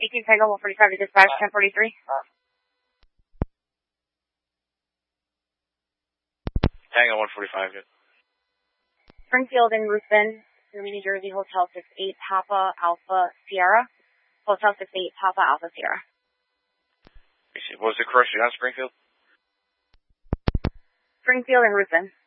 18 Tango 145 to dispatch 1043. Tango 145, good. Springfield and Ruthven, New Jersey, Hotel 68 Papa Alpha Sierra. Hotel 68 Papa Alpha Sierra. What was the correction on Springfield? Springfield and Ruthven.